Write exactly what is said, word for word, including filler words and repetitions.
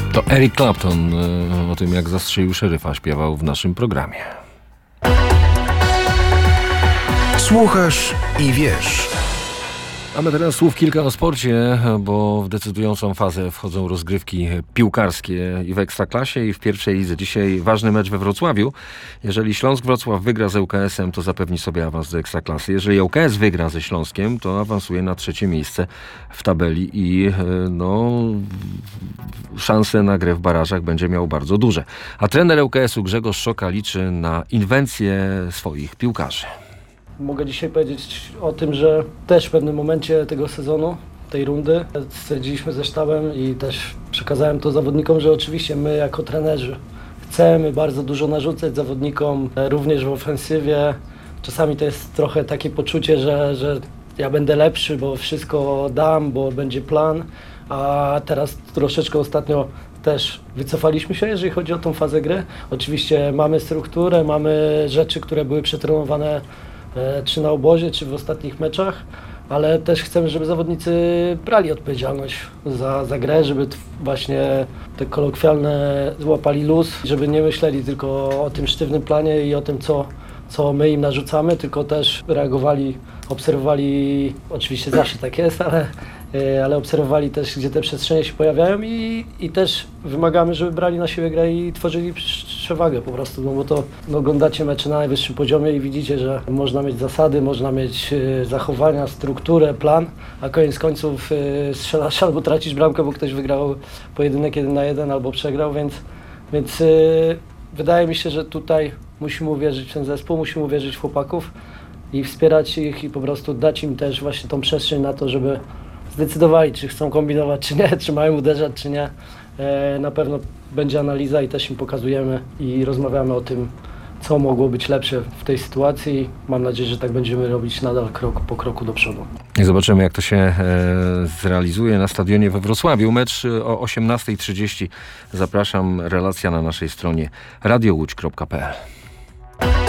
To Eric Clapton o tym, jak zastrzelił szeryfa, śpiewał w naszym programie. Słuchasz i wiesz. Mamy teraz słów kilka o sporcie, bo w decydującą fazę wchodzą rozgrywki piłkarskie i w Ekstraklasie, i w pierwszej lidze. Dzisiaj ważny mecz we Wrocławiu. Jeżeli Śląsk Wrocław wygra z ŁKS-em, to zapewni sobie awans do Ekstraklasy. Jeżeli ŁKS wygra ze Śląskiem, to awansuje na trzecie miejsce w tabeli i no, szanse na grę w barażach będzie miał bardzo duże. A trener ŁKS-u Grzegorz Szoka liczy na inwencję swoich piłkarzy. Mogę dzisiaj powiedzieć o tym, że też w pewnym momencie tego sezonu, tej rundy stwierdziliśmy ze sztabem i też przekazałem to zawodnikom, że oczywiście my jako trenerzy chcemy bardzo dużo narzucać zawodnikom, również w ofensywie. Czasami to jest trochę takie poczucie, że, że ja będę lepszy, bo wszystko dam, bo będzie plan, a teraz troszeczkę ostatnio też wycofaliśmy się, jeżeli chodzi o tą fazę gry. Oczywiście mamy strukturę, mamy rzeczy, które były przetrenowane czy na obozie, czy w ostatnich meczach, ale też chcemy, żeby zawodnicy brali odpowiedzialność za, za grę, żeby t- właśnie te kolokwialne złapali luz, żeby nie myśleli tylko o tym sztywnym planie i o tym, co, co my im narzucamy, tylko też reagowali, obserwowali, oczywiście zawsze tak jest, ale, ale obserwowali też, gdzie te przestrzenie się pojawiają i, i też wymagamy, żeby brali na siebie grę i tworzyli przewagę po prostu, no bo to no, oglądacie mecze na najwyższym poziomie i widzicie, że można mieć zasady, można mieć y, zachowania, strukturę, plan, a koniec końców y, strzelasz albo tracisz bramkę, bo ktoś wygrał pojedynek jeden na jeden albo przegrał, więc, więc y, wydaje mi się, że tutaj musimy uwierzyć w ten zespół, musimy uwierzyć w chłopaków i wspierać ich i po prostu dać im też właśnie tą przestrzeń na to, żeby zdecydowali, czy chcą kombinować, czy nie, czy mają uderzać, czy nie. E, na pewno będzie analiza i też im pokazujemy i rozmawiamy o tym, co mogło być lepsze w tej sytuacji. Mam nadzieję, że tak będziemy robić nadal krok po kroku do przodu. I zobaczymy, jak to się e, zrealizuje na stadionie we Wrocławiu. Mecz o osiemnasta trzydzieści. Zapraszam, relacja na naszej stronie radio łódź kropka p l.